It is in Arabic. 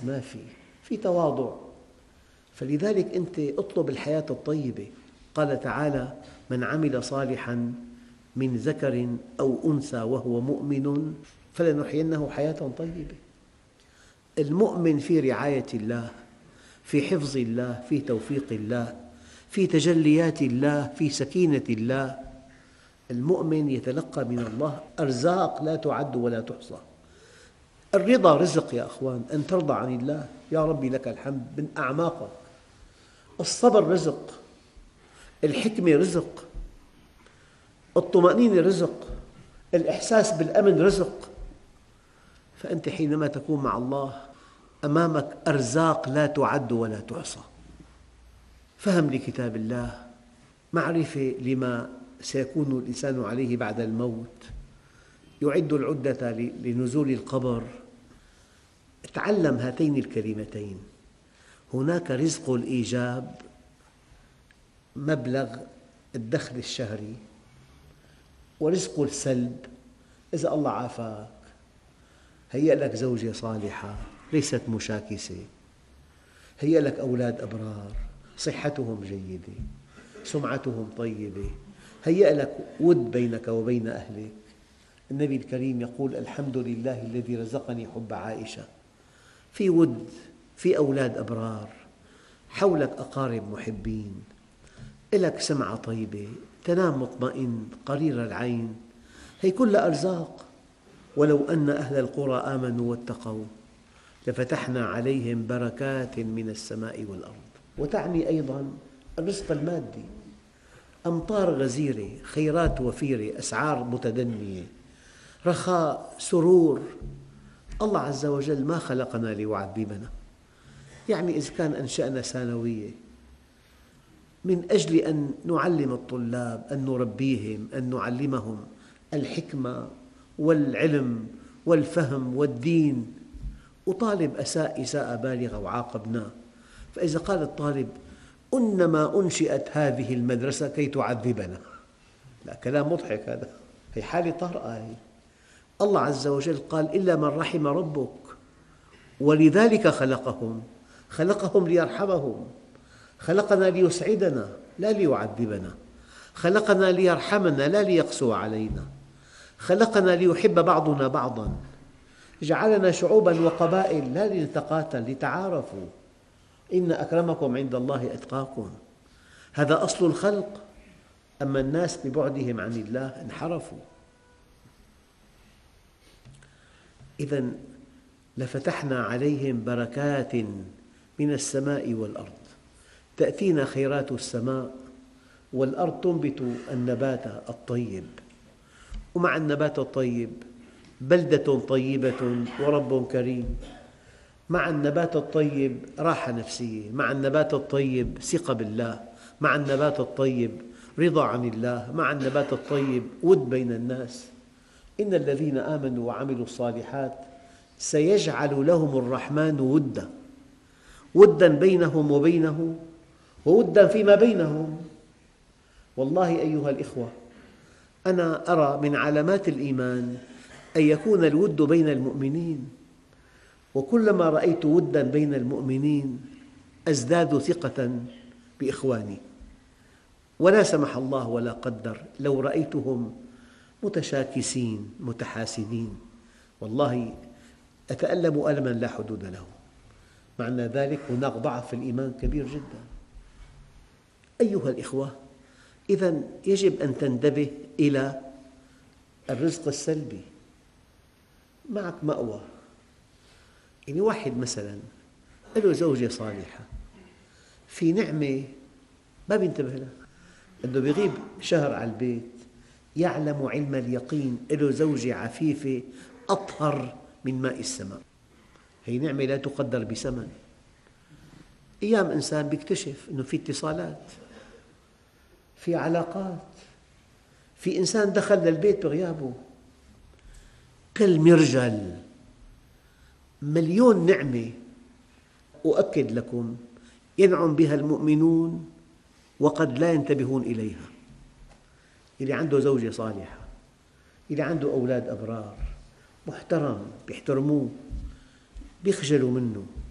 بس ما في تواضع. فلذلك أنت اطلب الحياة الطيبة. قال تعالى: من عمل صالحاً من ذكر أو أنثى وهو مؤمن فلنحيينه حياة طيبة. المؤمن في رعاية الله، في حفظ الله، في توفيق الله، في تجليات الله، في سكينة الله. المؤمن يتلقى من الله أرزاق لا تعد ولا تحصى. الرضا رزق يا أخوان، أن ترضى عن الله. يا ربي لك الحمد من أعماقك. الصبر رزق، الحكمة رزق، الطمأنينة رزق، الإحساس بالأمن رزق. فأنت حينما تكون مع الله أمامك أرزاق لا تعد ولا تحصى. فهم لكتاب الله، معرفة لما سيكون الإنسان عليه بعد الموت، يعد العدة لنزول القبر. تعلم هاتين الكلمتين: هناك رزق الإيجاب، مبلغ الدخل الشهري، ورزق السلب، إذا الله عافاك هيأ لك زوجة صالحة ليست مشاكسة، هيأ لك أولاد أبرار صحتهم جيدة، سمعتهم طيبة، هيأ لك ود بينك وبين أهلك. النبي الكريم يقول: الحمد لله الذي رزقني حب عائشة. في ود، في أولاد أبرار، حولك أقارب محبين، لك سمعة طيبة، تنام مطمئن قرير العين. هي كلها أرزاق. ولو أن أهل القرى آمنوا واتقوا لفتحنا عليهم بركات من السماء والأرض. وتعني أيضاً الرزق المادي، أمطار غزيرة، خيرات وفيرة، أسعار متدنية، رخاء، سرور. الله عز وجل ما خلقنا ليعذبنا. يعني إذا كان أنشأنا ثانوية من أجل أن نعلم الطلاب، أن نربيهم، أن نعلمهم الحكمة والعلم والفهم والدين، وطالب أساء إساءة بالغة وعاقبناه، فإذا قال الطالب: إنما أنشئت هذه المدرسة كي تعذبنا، لا، كلام مضحك هذا، هي حالة طارئة. هي الله عز وجل قال: إلا من رحم ربك، ولذلك خلقهم ليرحمهم. خلقنا ليسعدنا لا ليعذبنا، خلقنا ليرحمنا لا ليقسو علينا، خلقنا ليحب بعضنا بعضاً، جعلنا شعوباً وقبائل لا لنتقاتل، لتعارفوا. إن أكرمكم عند الله أتقاكم. هذا أصل الخلق. أما الناس ببعدهم عن الله انحرفوا. إذن لفتحنا عليهم بركات من السماء والأرض. تأتينا خيرات السماء، والأرض تنبت النبات الطيب، ومع النبات الطيب بلدة طيبة ورب كريم. مع النبات الطيب راحة نفسية، مع النبات الطيب ثقة بالله، مع النبات الطيب رضا عن الله، مع النبات الطيب ود بين الناس. إن الذين آمنوا وعملوا الصالحات سيجعل لهم الرحمن ودا، ودا بينهم وبينه، وودا فيما بينهم. والله أيها الإخوة، أنا أرى من علامات الإيمان أن يكون الود بين المؤمنين، وكلما رأيت ودا بين المؤمنين أزداد ثقة بإخواني. ولا سمح الله ولا قدر لو رأيتهم متشاكسين متحاسدين، والله أتألم ألماً لا حدود له. معنى ذلك هناك ضعف في الإيمان كبير جداً. أيها الإخوة، إذن يجب أن تنتبه إلى الرزق السلبي. معك مأوى، يعني واحد مثلاً له زوجة صالحة، في نعمة ما بينتبه لها، أنه بيغيب شهر على البيت، يعلم علم اليقين له زوجة عفيفة أطهر من ماء السماء. هي نعمة لا تقدر بثمن. أيام إنسان بيكتشف أنه في اتصالات، في علاقات، في إنسان دخل للبيت بغيابه كالمرجل. مليون نعمة أؤكد لكم ينعم بها المؤمنون وقد لا ينتبهون إليها. اللي عنده زوجة صالحة، اللي عنده أولاد أبرار محترم، بيحترموه، بيخجلوا منه،